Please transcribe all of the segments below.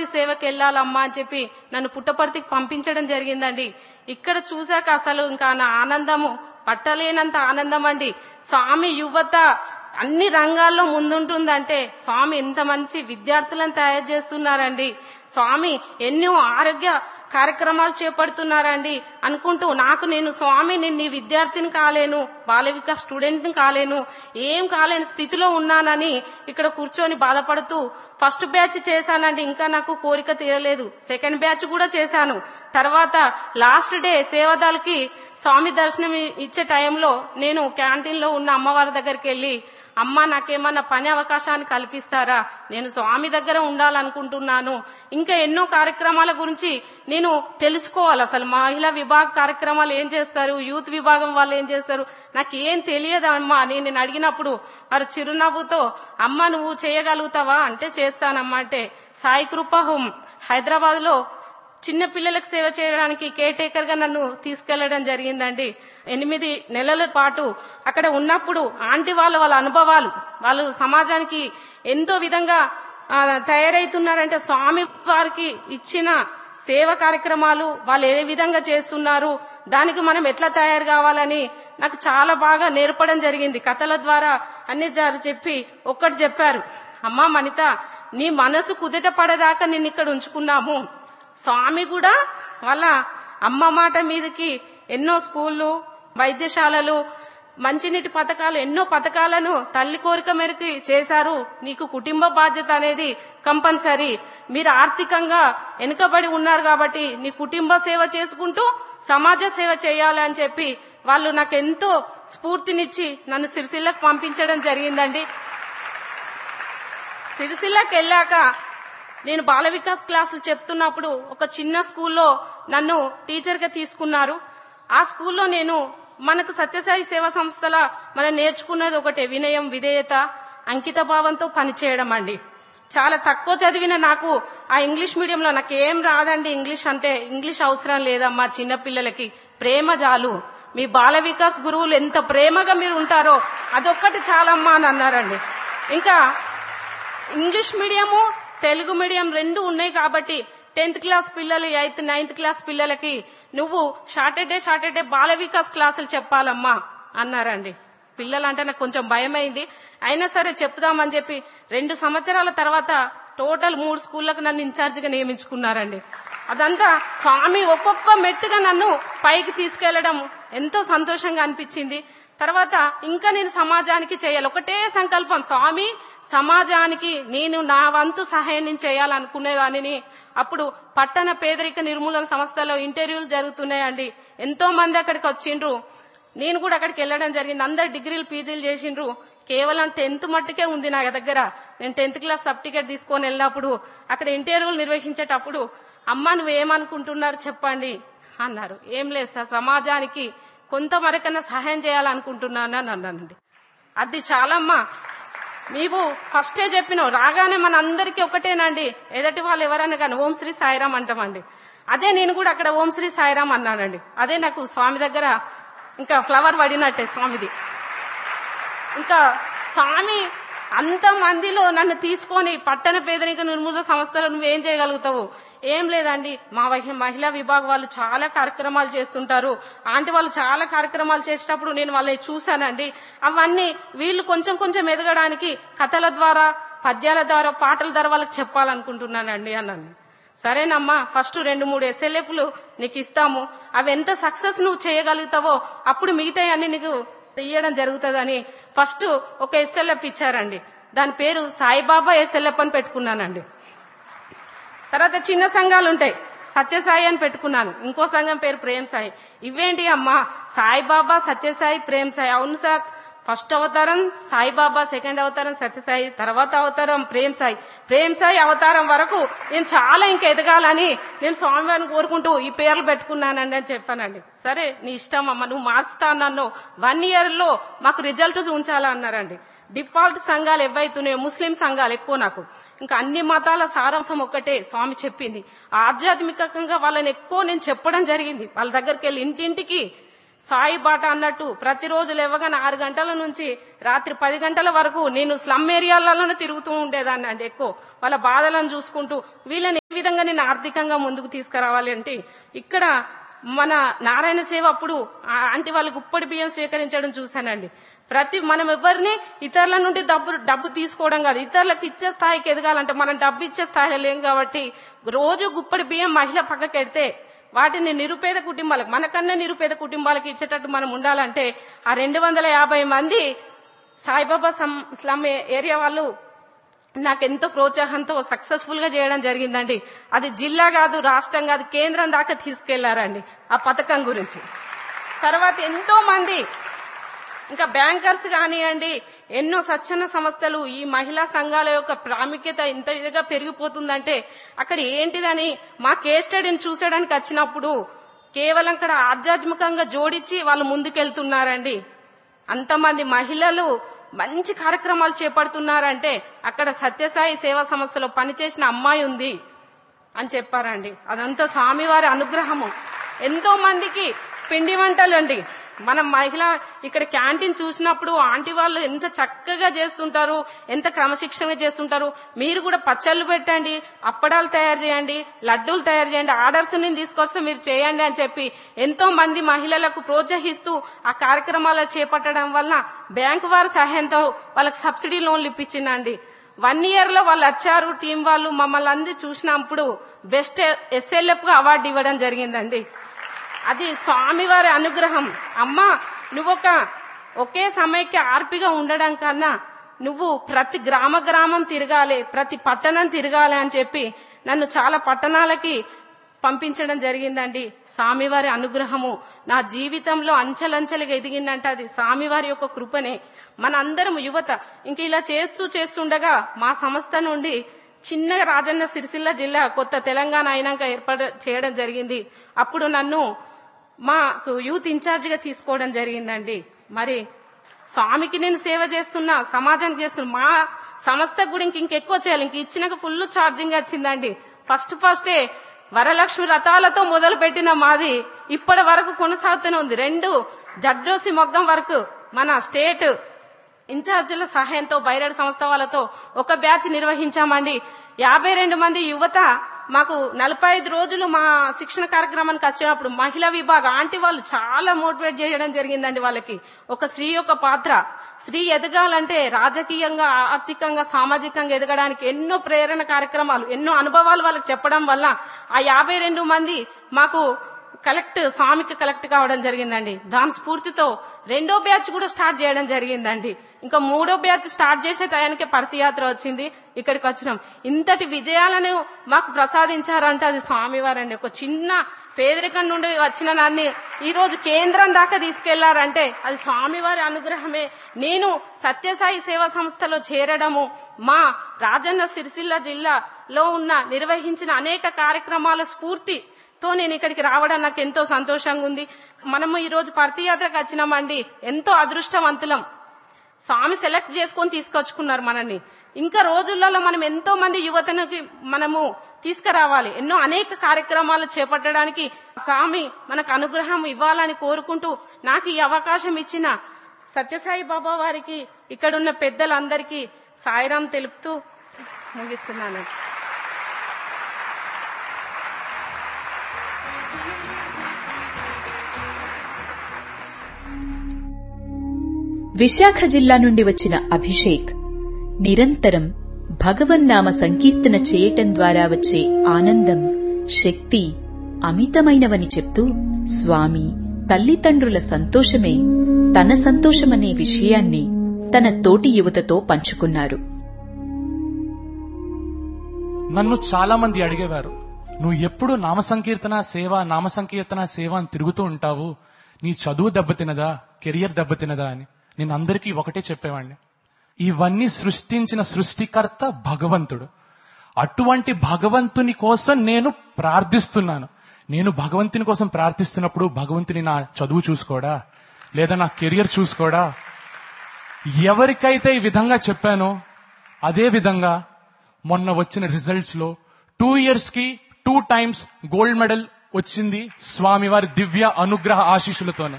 పుట్టపర్తి సేవకి వెళ్ళాలమ్మా అని చెప్పి నన్ను పుట్టపర్తికి పంపించడం జరిగిందండి. ఇక్కడ చూశాక అసలు ఇంకా నా ఆనందము పట్టలేనంత ఆనందం అండి. స్వామి యువత అన్ని రంగాల్లో ముందుంటుందంటే స్వామి ఎంత మంచి విద్యార్థులను తయారు చేస్తున్నారండి. స్వామి ఎన్నో ఆరోగ్య కార్యక్రమాలు చేపడుతున్నారండి అనుకుంటూ నేను స్వామి నేను నీ విద్యార్థిని కాలేను, బాల వికాస్ స్టూడెంట్ని కాలేను, ఏం కాలేని స్థితిలో ఉన్నానని ఇక్కడ కూర్చొని బాధపడుతూ ఫస్ట్ బ్యాచ్ చేశానండి. ఇంకా నాకు కోరిక తీరలేదు. సెకండ్ బ్యాచ్ కూడా చేశాను. తర్వాత లాస్ట్ డే సేవదాలకి స్వామి దర్శనం ఇచ్చే టైంలో నేను క్యాంటీన్ లో ఉన్న అమ్మవారి దగ్గరికి వెళ్లి, అమ్మ నాకేమన్నా పని అవకాశాన్ని కల్పిస్తారా, నేను స్వామి దగ్గర ఉండాలనుకుంటున్నాను, ఇంకా ఎన్నో కార్యక్రమాల గురించి నేను తెలుసుకోవాలి, అసలు మహిళా విభాగ కార్యక్రమాలు ఏం చేస్తారు, యూత్ విభాగం వాళ్ళు ఏం చేస్తారు, నాకు ఏం తెలియదమ్మా నేను అడిగినప్పుడు వారు చిరునవ్వుతో అమ్మ నువ్వు చేయగలుగుతావా అంటే చేస్తానమ్మా అంటే సాయి కృప హోమ్ హైదరాబాద్ లో చిన్న పిల్లలకు సేవ చేయడానికి కేర్ టేకర్ గా నన్ను తీసుకెళ్లడం జరిగిందండి. 8 నెలల పాటు అక్కడ ఉన్నప్పుడు ఆంటీ వాళ్ళ అనుభవాలు, వాళ్ళు సమాజానికి ఎంతో విధంగా తయారైతున్నారంటే స్వామి వారికి ఇచ్చిన సేవ కార్యక్రమాలు వాళ్ళు ఏ విధంగా చేస్తున్నారు, దానికి మనం ఎట్లా తయారు కావాలని నాకు చాలా బాగా నేర్పడం జరిగింది. కథల ద్వారా అన్ని చెప్పి ఒక్కటి చెప్పారు, అమ్మా మనిత నీ మనసు కుదుట పడేదాకా నిన్ను ఇక్కడ ఉంచుకున్నాము. స్వామి కూడా వాళ్ళ అమ్మ మాట మీదకి ఎన్నో స్కూళ్ళు, వైద్యశాలలు, మంచినీటి పథకాలు, ఎన్నో పథకాలను తల్లి కోరిక మేరకు చేశారు. నీకు కుటుంబ బాధ్యత అనేది కంపల్సరీ, మీరు ఆర్థికంగా వెనుకబడి ఉన్నారు కాబట్టి నీ కుటుంబ సేవ చేసుకుంటూ సమాజ సేవ చేయాలి అని చెప్పి వాళ్ళు నాకు ఎంతో స్ఫూర్తినిచ్చి నన్ను సిరిసిల్లకు పంపించడం జరిగిందండి. సిరిసిల్లకు వెళ్ళాక నేను బాల వికాస్ క్లాసులు చెప్తున్నప్పుడు ఒక చిన్న స్కూల్లో నన్ను టీచర్ గా తీసుకున్నారు. ఆ స్కూల్లో నేను మనకు సత్యసాయి సేవా సంస్థల మనం నేర్చుకున్నది ఒకటే, వినయం, విధేయత, అంకిత భావంతో పనిచేయడం అండి. చాలా తక్కువ చదివిన నాకు ఆ ఇంగ్లీష్ మీడియంలో నాకు ఏం రాదండి, ఇంగ్లీష్ అంటే ఇంగ్లీష్ అవసరం లేదమ్మా, చిన్నపిల్లలకి ప్రేమ చాలు, మీ బాల వికాస్ గురువులు ఎంత ప్రేమగా మీరు ఉంటారో అదొక్కటి చాలమ్మా అని అన్నారండి. ఇంకా ఇంగ్లీష్ మీడియము తెలుగు మీడియం రెండు ఉన్నాయి కాబట్టి 10th క్లాస్ పిల్లలు 8th 9th క్లాస్ పిల్లలకి నువ్వు సాటర్డే బాల వికాస్ క్లాసులు చెప్పాలమ్మా అన్నారండి. పిల్లలంటే నాకు కొంచెం భయమైంది, అయినా సరే చెప్దామని చెప్పి 2 సంవత్సరాల తర్వాత టోటల్ 3 స్కూళ్లకు నన్ను ఇన్ఛార్జిగా నియమించుకున్నారండి. అదంతా స్వామి ఒక్కొక్క మెట్టుగా నన్ను పైకి తీసుకెళ్లడం ఎంతో సంతోషంగా అనిపించింది. తర్వాత ఇంకా నేను సమాజానికి చేయాలి, ఒకటే సంకల్పం, స్వామి సమాజానికి నేను నా వంతు సహాయం నేను చేయాలనుకునేదానిని. అప్పుడు పట్టణ పేదరిక నిర్మూలన సంస్థలో ఇంటర్వ్యూలు జరుగుతున్నాయండి, ఎంతో మంది అక్కడికి వచ్చిండ్రు, నేను కూడా అక్కడికి వెళ్ళడం జరిగింది. అందరు డిగ్రీలు పీజీలు చేసిండ్రు, కేవలం 10th మట్టుకే ఉంది నా దగ్గర. నేను 10th క్లాస్ సర్టిఫికేట్ తీసుకొని వెళ్ళినప్పుడు అక్కడ ఇంటర్వ్యూలు నిర్వహించేటప్పుడు అమ్మ నువ్వేమనుకుంటున్నారు చెప్పండి అన్నారు. ఏం లేదు సార్, సమాజానికి కొంతవరకన్నా సహాయం చేయాలనుకుంటున్నాను అని అన్నానండి. అది చాలమ్మా, నీవు ఫస్టే చెప్పినావు, రాగానే మన అందరికీ ఒకటేనండి, ఎదటి వాళ్ళు ఎవరన్నా కానీ ఓం శ్రీ సాయిరాం అంటామండి. అదే నేను కూడా అక్కడ ఓం శ్రీ సాయిరాం అన్నానండి. అదే నాకు స్వామి దగ్గర ఇంకా ఫ్లవర్ పడినట్టే స్వామిది. ఇంకా స్వామి అంత మందిలో నన్ను తీసుకొని పట్టణ పేదరిక నిర్మూలన సంస్థలో నువ్వేం చేయగలుగుతావు? ఏం లేదండి, మా మహిళా విభాగం వాళ్ళు చాలా కార్యక్రమాలు చేస్తుంటారు, ఆంటీ వాళ్ళు చాలా కార్యక్రమాలు చేసేటప్పుడు నేను వాళ్ళని చూశానండి. అవన్నీ వీళ్ళు కొంచెం కొంచెం ఎదగడానికి కథల ద్వారా, పద్యాల ద్వారా, పాటల ద్వారా వాళ్ళకి చెప్పాలనుకుంటున్నానండి అన్నాను. సరేనమ్మా, ఫస్ట్ 2-3 SLFలు నీకు ఇస్తాము, అవి ఎంత సక్సెస్ నువ్వు చేయగలుగుతావో అప్పుడు మిగతా అన్ని నీకు ఇయ్యడం జరుగుతుందని ఫస్ట్ ఒక SLF ఇచ్చారండి. దాని పేరు సాయిబాబా SLF అని పెట్టుకున్నానండి. తర్వాత చిన్న సంఘాలు ఉంటాయి, సత్యసాయి అని పెట్టుకున్నాను. ఇంకో సంఘం పేరు ప్రేమ్ సాయి. ఇవేంటి అమ్మా, సాయిబాబా, సత్యసాయి, ప్రేమ్ సాయి. అవును సార్, ఫస్ట్ అవతారం సాయిబాబా, సెకండ్ అవతారం సత్యసాయి, తర్వాత అవతారం ప్రేమ్ సాయి. ప్రేమ్ సాయి అవతారం వరకు నేను చాలా ఇంకా ఎదగాలని నేను స్వామివారిని కోరుకుంటూ ఈ పేర్లు పెట్టుకున్నానండి అని చెప్పానండి. సరే నీ ఇష్టం అమ్మ, నువ్వు మార్చుతా అన్నాను. 1 year లో మాకు రిజల్ట్ ఉంచాలా అన్నారండి. డిఫాల్ట్ సంఘాలు ఏవైతున్నాయో ముస్లిం సంఘాలు ఎక్కువ నాకు, ఇంకా అన్ని మతాల సారాంశం ఒక్కటే స్వామి చెప్పింది. ఆధ్యాత్మికంగా వాళ్ళని ఎక్కువ నేను చెప్పడం జరిగింది. వాళ్ళ దగ్గరికి వెళ్ళి ఇంటింటికి సాయి బాట అన్నట్టు ప్రతిరోజు లేవగానే 6 గంటల నుంచి రాత్రి 10 గంటల వరకు నేను స్లమ్ ఏరియాలలోనే తిరుగుతూ ఉండేదాన్ని అండి. ఎక్కువ వాళ్ళ బాధలను చూసుకుంటూ వీళ్ళని విధంగా నేను ఆర్థికంగా ముందుకు తీసుకురావాలి అంటే ఇక్కడ మన నారాయణ సేవ అప్పుడు ఆంటీ వాళ్ళకి ఉప్పటి బియ్యం స్వీకరించడం చూశానండి. మనం ఎవరిని ఇతరుల నుండి డబ్బు తీసుకోవడం కాదు, ఇతరులకు ఇచ్చే స్థాయికి ఎదగాలంటే మనం డబ్బు ఇచ్చే స్థాయిలో లేం కాబట్టి రోజు గుప్పటి బియ్యం మహిళ పక్కకెడితే వాటిని నిరుపేద కుటుంబాలకు, మనకన్నా నిరుపేద కుటుంబాలకు ఇచ్చేటట్టు మనం ఉండాలంటే ఆ 250 మంది సాయిబాబా స్లమ్ ఏరియా వాళ్ళు నాకెంతో ప్రోత్సాహంతో సక్సెస్ఫుల్ గా చేయడం జరిగిందండి. అది జిల్లా కాదు, రాష్ట్రం కాదు, కేంద్రం దాకా తీసుకెళ్లారండి ఆ పథకం గురించి. తర్వాత ఎంతో మంది ఇంకా బ్యాంకర్స్ కానివ్వండి, ఎన్నో స్వచ్ఛంద సంస్థలు, ఈ మహిళా సంఘాల యొక్క ప్రాముఖ్యత ఇంత ఇదిగా పెరిగిపోతుందంటే అక్కడ ఏంటిదని మా కేస్ స్టడీని చూసేయడానికి వచ్చినప్పుడు కేవలం అక్కడ ఆధ్యాత్మికంగా జోడించి వాళ్ళు ముందుకెళ్తున్నారండి. అంతమంది మహిళలు మంచి కార్యక్రమాలు చేపడుతున్నారంటే అక్కడ సత్యసాయి సేవా సంస్థలో పనిచేసిన అమ్మాయి ఉంది అని చెప్పారండి. అదంతా స్వామివారి అనుగ్రహము. ఎంతో మందికి పిండి వంటలు అండి. మనం మహిళ ఇక్కడ క్యాంటీన్ చూసినప్పుడు ఆంటీ వాళ్ళు ఎంత చక్కగా చేస్తుంటారు, ఎంత క్రమశిక్షణగా చేస్తుంటారు. మీరు కూడా పచ్చళ్ళు పెట్టండి, అప్పడాలు తయారు చేయండి, లడ్డూలు తయారు చేయండి, ఆర్డర్స్ నేను తీసుకొస్తే మీరు చేయండి అని చెప్పి ఎంతో మంది మహిళలకు ప్రోత్సహిస్తూ ఆ కార్యక్రమాలు చేపట్టడం వల్ల బ్యాంకు వారి సహాయంతో వాళ్ళకి సబ్సిడీ లోన్లు ఇప్పించిందండి. 1 year లో వాళ్ళు వచ్చారు, టీం వాళ్ళు మమ్మల్ని అందరూ చూసినప్పుడు బెస్ట్ SLF గా అవార్డు ఇవ్వడం జరిగిందండి. అది స్వామివారి అనుగ్రహం. అమ్మా, ఒకే సమయకి ఆర్పిగా ఉండడం కన్నా నువ్వు ప్రతి గ్రామం తిరగాలి, ప్రతి పట్టణం తిరగాలి అని చెప్పి నన్ను చాలా పట్టణాలకి పంపించడం జరిగిందండి. స్వామివారి అనుగ్రహము నా జీవితంలో అంచెలంచెలుగా ఎదిగిందంటే అది స్వామివారి యొక్క కృపనే. మనందరం యువత ఇంక ఇలా చేస్తుండగా మా సంస్థ నుండి చిన్నగా రాజన్న సిరిసిల్ల జిల్లా కొత్త తెలంగాణ అయినాక ఏర్పాటు చేయడం జరిగింది. అప్పుడు నన్ను మాకు యూత్ ఇన్ఛార్జిగా తీసుకోవడం జరిగిందండి. మరి స్వామికి నేను సేవ చేస్తున్నా, సమాజానికి చేస్తున్నా, మా సంస్థకు కూడా ఇంకెక్కువ చేయాలి. ఇంక ఇచ్చినాక ఫుల్ ఛార్జింగ్ వచ్చిందండి. ఫస్టే వరలక్ష్మి రథాలతో మొదలు పెట్టిన మాది ఇప్పటి వరకు కొనసాగుతూనే ఉంది. 2 జడ్రోసి మొగ్గం వరకు మన స్టేట్ ఇన్ఛార్జీల సహాయంతో బైరాడ్ సంస్థ వాళ్ళతో ఒక బ్యాచ్ నిర్వహించామండి. 52 మంది యువత మాకు 45 రోజులు మా శిక్షణ కార్యక్రమానికి వచ్చినప్పుడు మహిళా విభాగం ఆంటీ వాళ్ళు చాలా మోటివేట్ చేయడం జరిగిందండి. వాళ్ళకి ఒక స్త్రీ యొక్క పాత్ర, స్త్రీ ఎదగాలంటే రాజకీయంగా, ఆర్థికంగా, సామాజికంగా ఎదగడానికి ఎన్నో ప్రేరణ కార్యక్రమాలు, ఎన్నో అనుభవాలు వాళ్ళకి చెప్పడం వల్ల ఆ 52 మంది మాకు స్వామికి కలెక్ట్ కావడం జరిగిందండి. దాని స్ఫూర్తితో 2వ బ్యాచ్ కూడా స్టార్ట్ చేయడం జరిగిందండి. ఇంకా 3వ బ్యాచ్ స్టార్ట్ చేసే టయానికే పరతియాత్ర వచ్చింది. ఇక్కడికి వచ్చినాం. ఇంతటి విజయాలను మాకు ప్రసాదించారంటే అది స్వామివారండి. ఒక చిన్న పేదరికం నుండి వచ్చిన నన్ను ఈ రోజు కేంద్రం దాకా తీసుకెళ్లారంటే అది స్వామివారి అనుగ్రహమే. నేను సత్యసాయి సేవా సంస్థలో చేరడము, మా రాజన్న సిరిసిల్ల జిల్లాలో నిర్వహించిన అనేక కార్యక్రమాల స్ఫూర్తితో నేను ఇక్కడికి రావడం నాకు ఎంతో సంతోషంగా ఉంది. మనము ఈ రోజు పరతియాత్రకు వచ్చినామండి, ఎంతో అదృష్టవంతులం. స్వామి సెలెక్ట్ చేసుకొని తీసుకొచ్చుకున్నారు మనల్ని. ఇంకా రోజులలో మనం ఎంతో మంది యువతనికి మనము తీసుకురావాలి, అనేక కార్యక్రమాలు చేపట్టడానికి స్వామి మనకు అనుగ్రహం ఇవ్వాలని కోరుకుంటూ నాకు ఈ అవకాశం ఇచ్చిన సత్యసాయి బాబా వారికి, ఇక్కడున్న పెద్దలందరికీ సాయిరాం తెలుపుతూ ముగిస్తున్నాను. విశాఖ జిల్లా నుండి వచ్చిన అభిషేక్ నిరంతరం భగవన్నామ సంకీర్తన చేయటం ద్వారా వచ్చే ఆనందం, శక్తి అమితమైనవని చెప్తూ స్వామి, తల్లిదండ్రుల సంతోషమే తన సంతోషమనే విషయాన్ని తన తోటి యువతతో పంచుకున్నారు. నన్ను చాలా మంది అడిగేవారు, నువ్వు ఎప్పుడు నామ సంకీర్తన సేవ అని తిరుగుతూ ఉంటావు, నీ చదువు దెబ్బతినదా, కెరియర్ దెబ్బతినదా అని. నేను అందరికీ ఒకటే చెప్పేవాడిని, ఇవన్నీ సృష్టించిన సృష్టికర్త భగవంతుడు. అటువంటి భగవంతుని కోసం నేను ప్రార్థిస్తున్నాను. నేను భగవంతుని కోసం ప్రార్థిస్తున్నప్పుడు భగవంతుని నా చదువు చూసుకోడా, లేదా నా కెరియర్ చూసుకోడా? ఎవరికైతే ఈ విధంగా చెప్పానో అదే విధంగా మొన్న వచ్చిన రిజల్ట్స్ లో 2 years కి 2 times గోల్డ్ మెడల్ వచ్చింది స్వామివారి దివ్య అనుగ్రహ ఆశీస్సులతోనే.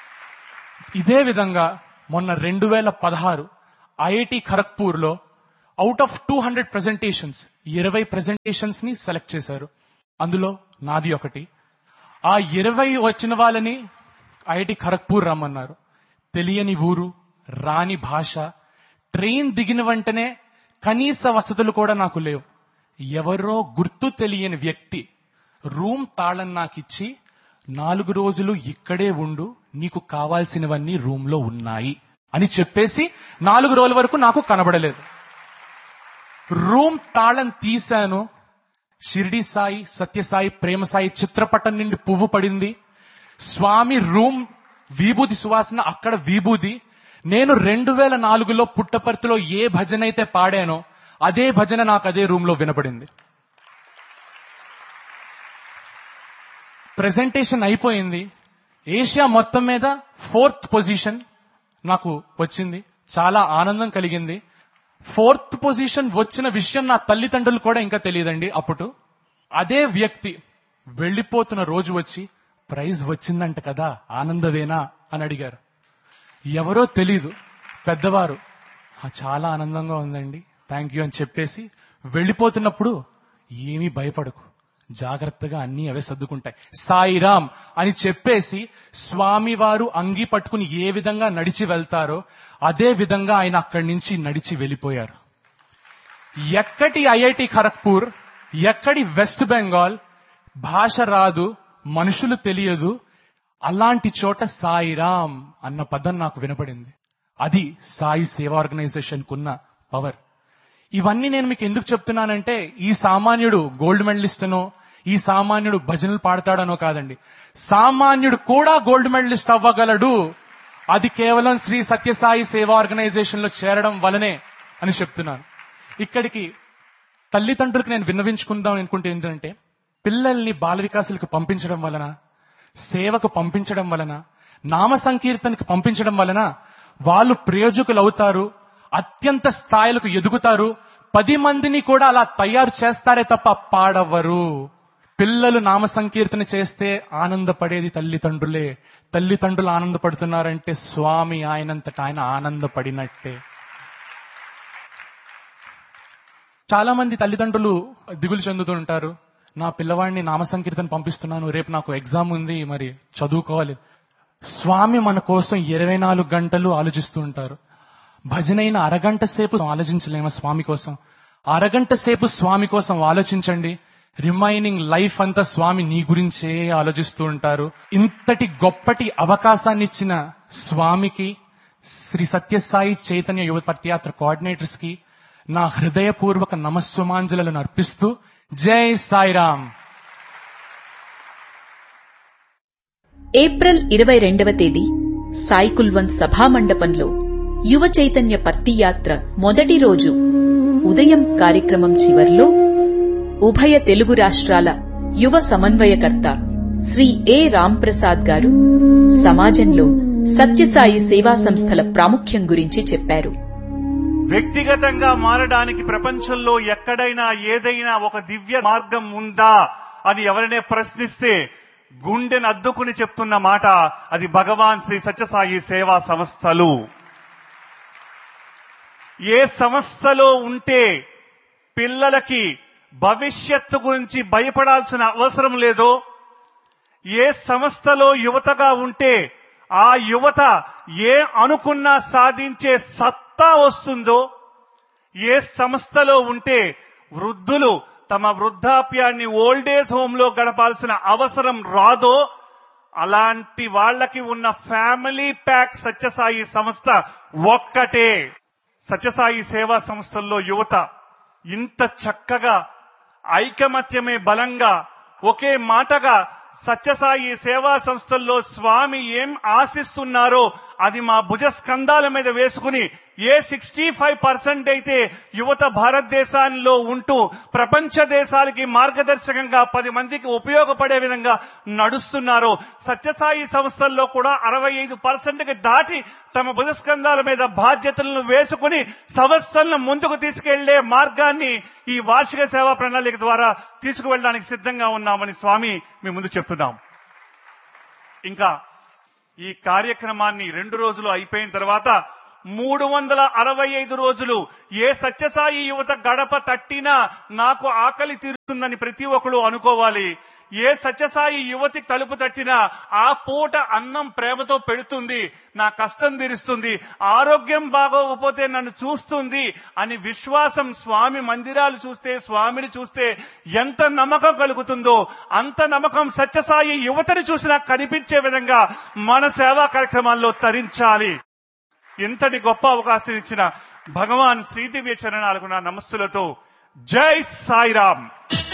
ఇదే విధంగా మొన్న 2016 ఐఐటి ఖరగ్పూర్ లో అవుట్ ఆఫ్ 200 ప్రెజెంటేషన్స్ 20 ప్రెజెంటేషన్స్ ని సెలెక్ట్ చేశారు. అందులో నాది ఒకటి. ఆ 20 వచ్చిన వాళ్ళని ఐఐటి ఖరగ్పూర్ రమ్మన్నారు. తెలియని ఊరు, రాని భాష, ట్రైన్ దిగిన వెంటనే కనీస వసతులు కూడా నాకు లేవు. ఎవరో గుర్తు తెలియని వ్యక్తి రూమ్ తాళం నాకిచ్చి 4 రోజులు ఇక్కడే ఉండు, నీకు కావాల్సినవన్నీ రూమ్ లో ఉన్నాయి అని చెప్పేసి 4 రోజుల వరకు నాకు కనబడలేదు. రూమ్ తాళం తీశాను. షిరిడి సాయి, సత్యసాయి, ప్రేమ సాయి చిత్రపటం నుండి పువ్వు పడింది. స్వామి రూమ్ విభూది సువాసన, అక్కడ విభూది. నేను 2004లో పుట్టపర్తిలో ఏ భజన అయితే పాడానో అదే భజన నాకు అదే రూమ్ లో వినపడింది. ప్రెజెంటేషన్ అయిపోయింది. ఏషియా మొత్తం మీద 4th పొజిషన్ నాకు వచ్చింది. చాలా ఆనందం కలిగింది. 4th పొజిషన్ వచ్చిన విషయం నా తల్లిదండ్రులు కూడా ఇంకా తెలియదండి అప్పుడు. అదే వ్యక్తి వెళ్లిపోతున్న రోజు వచ్చి, ప్రైజ్ వచ్చిందంట కదా, ఆనందవేనా అని అడిగారు. ఎవరో తెలీదు, పెద్దవారు. చాలా ఆనందంగా ఉందండి, థ్యాంక్ యూ అని చెప్పేసి వెళ్లిపోతున్నప్పుడు, ఏమీ భయపడకు, జాగ్రత్తగా అన్ని అవే సర్దుకుంటాయి, సాయిరామ్ అని చెప్పేసి స్వామివారు అంగి పట్టుకుని ఏ విధంగా నడిచి వెళ్తారో అదే విధంగా ఆయన అక్కడి నుంచి నడిచి వెళ్ళిపోయారు. ఎక్కడి ఐఐటి ఖరగ్పూర్, ఎక్కడి వెస్ట్ బెంగాల్, భాష రాదు, మనుషులు తెలియదు, అలాంటి చోట సాయిరామ్ అన్న పదం నాకు వినపడింది. అది సాయి సేవా ఆర్గనైజేషన్ కున్న పవర్. ఇవన్నీ నేను మీకు ఎందుకు చెప్తున్నానంటే, ఈ సామాన్యుడు గోల్డ్ మెడలిస్ట్ అనో, ఈ సామాన్యుడు భజనలు పాడతాడనో కాదండి. సామాన్యుడు కూడా గోల్డ్ మెడలిస్ట్ అవ్వగలడు. అది కేవలం శ్రీ సత్యసాయి సేవా ఆర్గనైజేషన్ లో చేరడం వలనే అని చెప్తున్నాను. ఇక్కడికి తల్లిదండ్రులకు నేను విన్నవించుకుందాం అనుకుంటే ఏంటంటే, పిల్లల్ని బాల వికాసులకు పంపించడం వలన, సేవకు పంపించడం వలన, నామ సంకీర్తనకు పంపించడం వలన వాళ్ళు ప్రయోజకులు అవుతారు, అత్యంత స్థాయిలకు ఎదుగుతారు, 10 మందిని కూడా అలా తయారు చేస్తారే తప్ప పాడవ్వరు. పిల్లలు నామ సంకీర్తన చేస్తే ఆనందపడేది తల్లిదండ్రులే. తల్లిదండ్రులు ఆనందపడుతున్నారంటే స్వామి ఆయనంతట ఆయన ఆనందపడినట్టే. చాలా మంది తల్లిదండ్రులు దిగులు చెందుతుంటారు, నా పిల్లవాడిని నామ సంకీర్తన పంపిస్తున్నాను, రేపు నాకు ఎగ్జామ్ ఉంది, మరి చదువుకోవాలి. స్వామి మన కోసం 24 గంటలు ఆలోచిస్తూ ఉంటారు. భజనైన అరగంట సేపు ఆలోచించలేమా స్వామి కోసం? అరగంట సేపు స్వామి కోసం ఆలోచించండి. రిమైనింగ్ లైఫ్ అంతా స్వామి నీ గురించే ఆలోచిస్తూ ఉంటారు. ఇంతటి గొప్పటి అవకాశాన్ని ఇచ్చిన స్వామికి, శ్రీ సత్యసాయి చైతన్య యువ పర్తియాత్ర కోఆర్డినేటర్స్ కి నా హృదయపూర్వక నమస్సుమాంజలను అర్పిస్తూ జై సాయిరామ్. ఏప్రిల్ 22వ తేదీ సాయి కుల్వంత్ సభామండపంలో యువ చైతన్య పర్తియాత్ర మొదటి రోజు ఉదయం కార్యక్రమం చివర్లో ఉభయ తెలుగు రాష్ట్రాల యువ సమన్వయకర్త శ్రీ ఏ రాంప్రసాద్ గారు సమాజంలో సత్యసాయి సేవా సంస్థల ప్రాముఖ్యం గురించి చెప్పారు. వ్యక్తిగతంగా మారడానికి ప్రపంచంలో ఎక్కడైనా ఏదైనా ఒక దివ్య మార్గం ఉందా అని ఎవరైనా ప్రశ్నిస్తే గుండెను అద్దుకుని చెప్తున్న మాట అది భగవాన్ శ్రీ సత్యసాయి సేవా సంస్థలు. ఏ సంస్థలో ఉంటే పిల్లలకి భవిష్యత్తు గురించి భయపడాల్సిన అవసరం లేదో, ఏ సంస్థలో యువతగా ఉంటే ఆ యువత ఏ అనుకున్నా సాధించే సత్తా వస్తుందో, ఏ సంస్థలో ఉంటే వృద్ధులు తమ వృద్ధాప్యాన్ని ఓల్డేజ్ హోమ్ లో గడపాల్సిన అవసరం రాదో, అలాంటి వాళ్ళకి ఉన్న ఫ్యామిలీ ప్యాక్ సత్యసాయి సంస్థ ఒక్కటే. సత్యసాయి సేవా సంస్థల్లో యువత ఇంత చక్కగా ఐకమత్యమే బలంగా ఒకే మాటగా సత్యసాయి సేవా సంస్థల్లో స్వామి ఏం ఆశిస్తున్నారో అది మా భుజస్కంధాల మీద వేసుకుని ఏ 65% అయితే యువత భారతదేశంలో ఉంటూ ప్రపంచ దేశాలకి మార్గదర్శకంగా 10 మందికి ఉపయోగపడే విధంగా నడుస్తున్నారో, సత్యసాయి సంస్థల్లో కూడా 65%కి దాటి తమ భుజస్కంధాల మీద బాధ్యతలను వేసుకుని సంస్థలను ముందుకు తీసుకెళ్లే మార్గాన్ని ఈ వార్షిక సేవా ప్రణాళిక ద్వారా తీసుకువెళ్ళడానికి సిద్ధంగా ఉన్నామని స్వామి మీ ముందు చెప్తున్నాం. ఇంకా ఈ కార్యక్రమాన్ని 2 రోజులు అయిపోయిన తర్వాత 365 రోజులు ఏ సత్యసాయి యువత గడప తట్టినా నాకు ఆకలి తీరుతుందని ప్రతి ఒక్కరు అనుకోవాలి. ఏ సత్యసాయి యువతి తలుపు తట్టినా ఆ పూట అన్నం ప్రేమతో పెడుతుంది, నా కష్టం తీరుస్తుంది, ఆరోగ్యం బాగోకపోతే నన్ను చూస్తుంది అని విశ్వాసం, స్వామి మందిరాలు చూస్తే, స్వామిని చూస్తే ఎంత నమ్మకం కలుగుతుందో అంత నమ్మకం సత్యసాయి యువతని చూసినా కనిపించే విధంగా మన సేవా కార్యక్రమాల్లో తరించాలి. ఇంతటి గొప్ప అవకాశం ఇచ్చిన భగవాన్ శ్రీదివ్య చరణాలకు నా నమస్సులతో జై సాయిరామ్.